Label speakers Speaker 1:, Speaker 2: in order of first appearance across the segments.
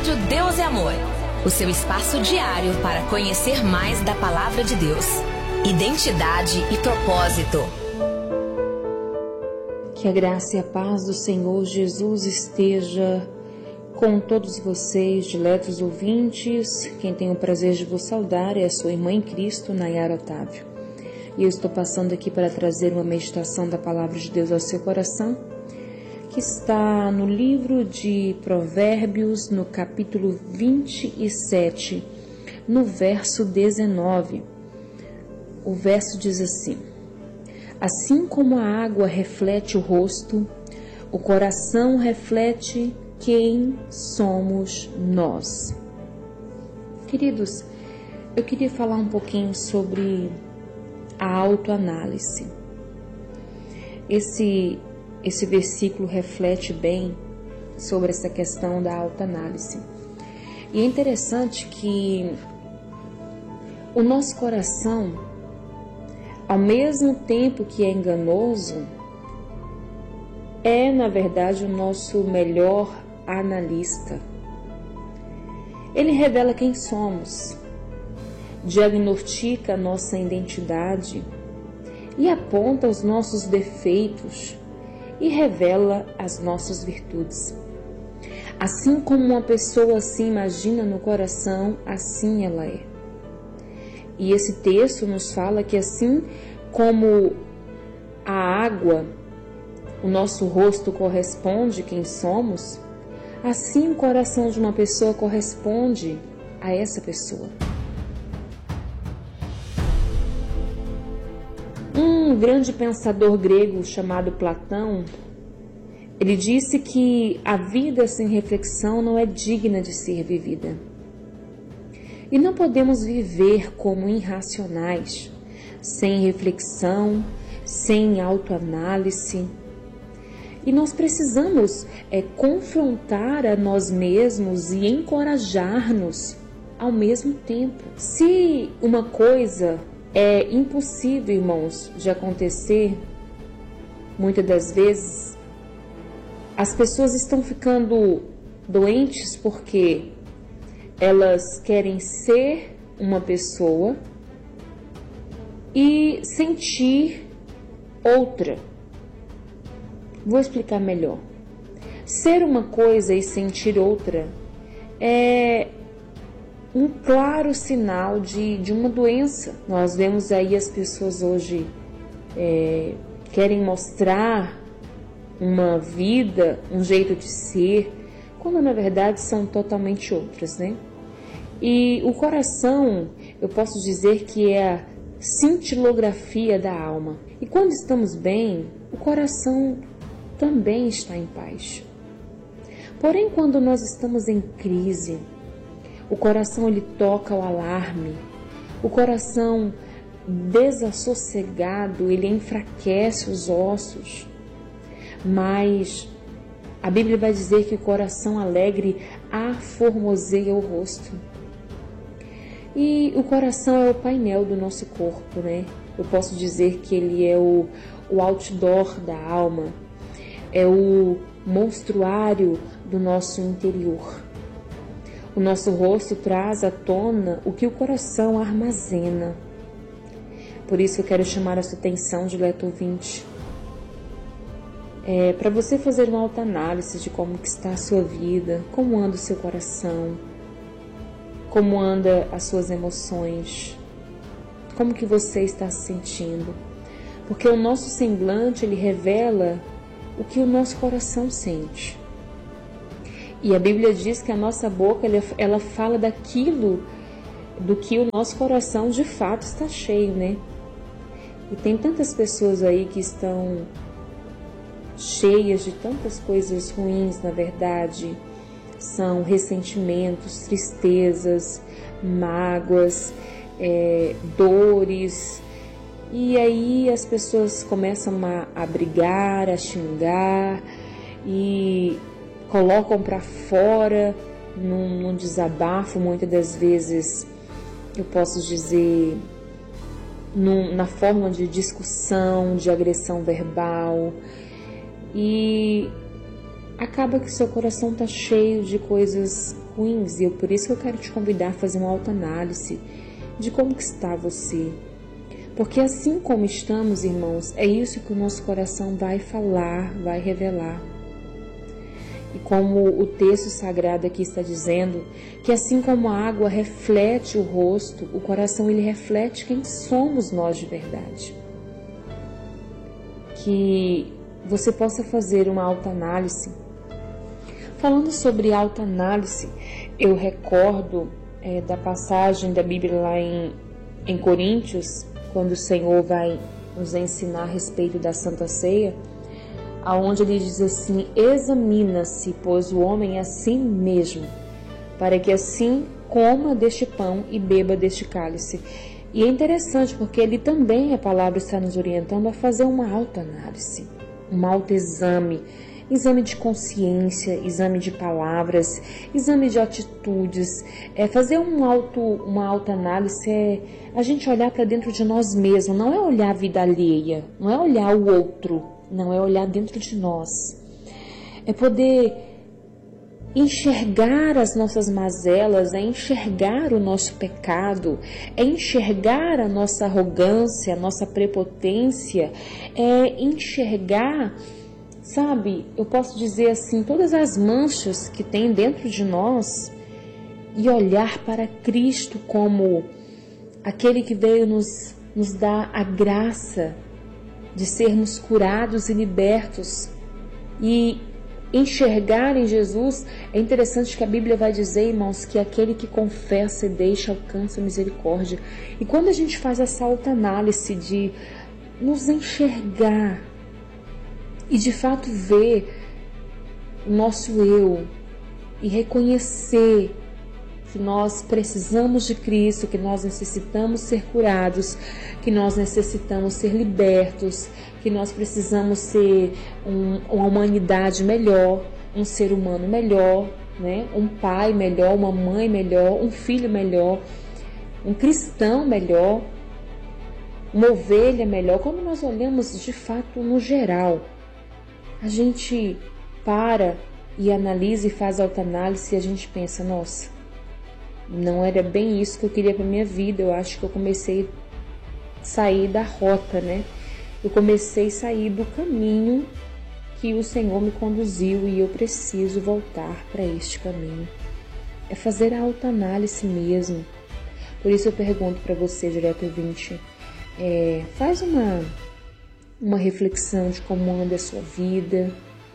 Speaker 1: Rádio Deus é Amor, o seu espaço diário para conhecer mais da Palavra de Deus. Identidade e propósito.
Speaker 2: Que a graça e a paz do Senhor Jesus esteja com todos vocês, diletos ouvintes. Quem tem o prazer de vos saudar é a sua irmã em Cristo, Nayara Otávio. E eu estou passando aqui para trazer uma meditação da Palavra de Deus ao seu coração, que está no livro de Provérbios, no capítulo 27, no verso 19. O verso diz assim: assim como a água reflete o rosto, o coração reflete quem somos nós. Queridos, eu queria falar um pouquinho sobre a autoanálise. Esse versículo reflete bem sobre essa questão da autoanálise. E é interessante que o nosso coração, ao mesmo tempo que é enganoso, é, na verdade, o nosso melhor analista. Ele revela quem somos, diagnostica a nossa identidade e aponta os nossos defeitos e revela as nossas virtudes. Assim como uma pessoa se imagina no coração, assim ela é. E esse texto nos fala que assim como a água, o nosso rosto corresponde a quem somos, assim o coração de uma pessoa corresponde a essa pessoa. Um grande pensador grego chamado Platão, ele disse que a vida sem reflexão não é digna de ser vivida. E não podemos viver como irracionais, sem reflexão, sem autoanálise. E nós precisamos confrontar a nós mesmos e encorajar-nos ao mesmo tempo. Se uma coisa é impossível, irmãos, de acontecer, muitas das vezes as pessoas estão ficando doentes porque elas querem ser uma pessoa e sentir outra. Vou explicar melhor. Ser uma coisa e sentir outra é um claro sinal de uma doença. Nós vemos aí as pessoas hoje querem mostrar uma vida, um jeito de ser, quando na verdade são totalmente outras, né? E o coração, eu posso dizer que é a cintilografia da alma. E quando estamos bem, o coração também está em paz. Porém, quando nós estamos em crise, o coração ele toca o alarme. O coração desassossegado, ele enfraquece os ossos. Mas a Bíblia vai dizer que o coração alegre aformoseia o rosto. E o coração é o painel do nosso corpo, né? Eu posso dizer que ele é o outdoor da alma, é o monstruário do nosso interior. O nosso rosto traz à tona o que o coração armazena. Por isso eu quero chamar a sua atenção, dileto ouvinte, para você fazer uma autoanálise de como que está a sua vida, como anda o seu coração, como anda as suas emoções, como que você está se sentindo. Porque o nosso semblante, ele revela o que o nosso coração sente. E a Bíblia diz que a nossa boca, ela fala daquilo do que o nosso coração de fato está cheio, né? E tem tantas pessoas aí que estão cheias de tantas coisas ruins, na verdade. São ressentimentos, tristezas, mágoas, dores. E aí as pessoas começam a brigar, a xingar e colocam para fora num desabafo, muitas das vezes, eu posso dizer, na forma de discussão, de agressão verbal. E acaba que seu coração está cheio de coisas ruins. E por isso que eu quero te convidar a fazer uma autoanálise de como que está você. Porque assim como estamos, irmãos, é isso que o nosso coração vai falar, vai revelar. E como o texto sagrado aqui está dizendo, que assim como a água reflete o rosto, o coração ele reflete quem somos nós de verdade. Que você possa fazer uma autoanálise. Falando sobre autoanálise, eu recordo da passagem da Bíblia lá em Coríntios, quando o Senhor vai nos ensinar a respeito da Santa Ceia, aonde ele diz assim: examina-se, pois, o homem a si mesmo, para que assim coma deste pão e beba deste cálice. E é interessante porque ele também, a palavra está nos orientando a fazer uma autoanálise, um autoexame, exame de consciência, exame de palavras, exame de atitudes. Fazer uma autoanálise é a gente olhar para dentro de nós mesmos, não é olhar a vida alheia, não é olhar o outro, não, é olhar dentro de nós. É poder enxergar as nossas mazelas, é enxergar o nosso pecado, é enxergar a nossa arrogância, a nossa prepotência, é enxergar, sabe, eu posso dizer assim, todas as manchas que tem dentro de nós e olhar para Cristo como aquele que veio nos dar a graça de sermos curados e libertos. E enxergar em Jesus, é interessante que a Bíblia vai dizer, irmãos, que aquele que confessa e deixa alcança a misericórdia. E quando a gente faz essa autoanálise de nos enxergar e de fato ver o nosso eu e reconhecer que nós precisamos de Cristo, que nós necessitamos ser curados, que nós necessitamos ser libertos, que nós precisamos ser uma humanidade melhor, um ser humano melhor, né? Um pai melhor, uma mãe melhor, um filho melhor, um cristão melhor, uma ovelha melhor. Quando nós olhamos de fato no geral, a gente para e analisa e faz autoanálise e a gente pensa, nossa, não era bem isso que eu queria para minha vida. Eu acho que eu comecei a sair da rota, né? Eu comecei a sair do caminho que o Senhor me conduziu e eu preciso voltar para este caminho. É fazer a autoanálise mesmo. Por isso eu pergunto para você, direto ouvinte, faz uma reflexão de como anda a sua vida,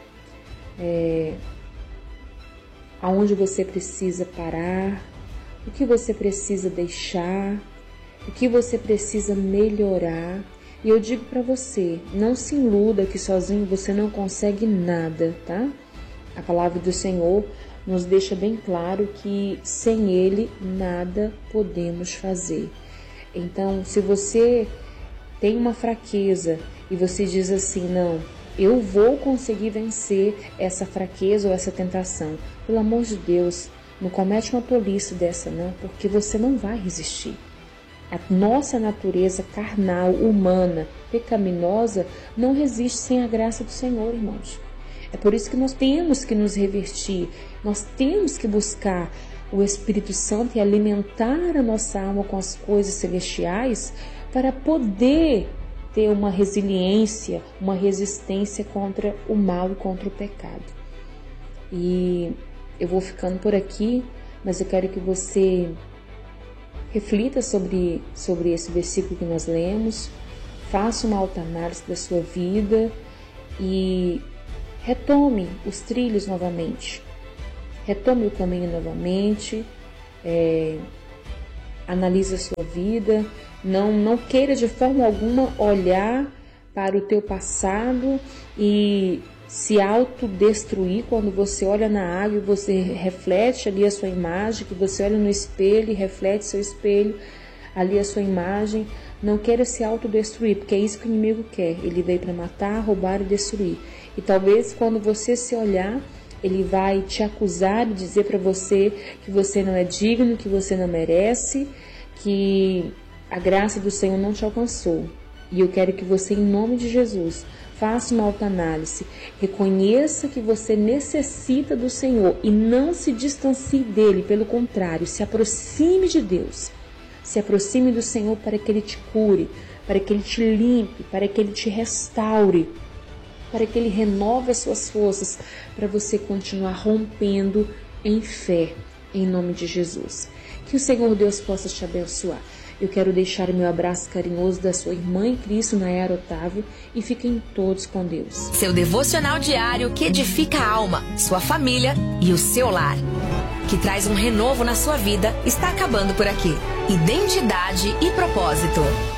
Speaker 2: aonde você precisa parar, o que você precisa deixar, o que você precisa melhorar. E eu digo para você, não se iluda que sozinho você não consegue nada, tá? A palavra do Senhor nos deixa bem claro que sem Ele nada podemos fazer. Então, se você tem uma fraqueza e você diz assim, não, eu vou conseguir vencer essa fraqueza ou essa tentação, pelo amor de Deus, não comete uma tolice dessa não, porque você não vai resistir. A nossa natureza carnal, humana, pecaminosa, não resiste sem a graça do Senhor, irmãos. É por isso que nós temos que nos revertir, nós temos que buscar o Espírito Santo e alimentar a nossa alma com as coisas celestiais para poder ter uma resiliência, uma resistência contra o mal e contra o pecado. E eu vou ficando por aqui, mas eu quero que você reflita sobre esse versículo que nós lemos, faça uma autoanálise da sua vida e retome os trilhos novamente, retome o caminho novamente, analise a sua vida, não queira de forma alguma olhar para o teu passado e se autodestruir. Quando você olha na água e você reflete ali a sua imagem, que você olha no espelho e reflete seu espelho, ali a sua imagem, não queira se autodestruir, porque é isso que o inimigo quer. Ele veio para matar, roubar e destruir. E talvez quando você se olhar, ele vai te acusar e dizer para você que você não é digno, que você não merece, que a graça do Senhor não te alcançou. E eu quero que você, em nome de Jesus, Faça uma autoanálise. Reconheça que você necessita do Senhor e não se distancie dele. Pelo contrário, se aproxime de Deus. Se aproxime do Senhor para que Ele te cure, para que Ele te limpe, para que Ele te restaure, para que Ele renove as suas forças, para você continuar rompendo em fé, em nome de Jesus. Que o Senhor Deus possa te abençoar. Eu quero deixar o meu abraço carinhoso da sua irmã em Cristo, Nayara Otávio, e fiquem todos com Deus.
Speaker 1: Seu devocional diário que edifica a alma, sua família e o seu lar, que traz um renovo na sua vida, está acabando por aqui. Identidade e propósito.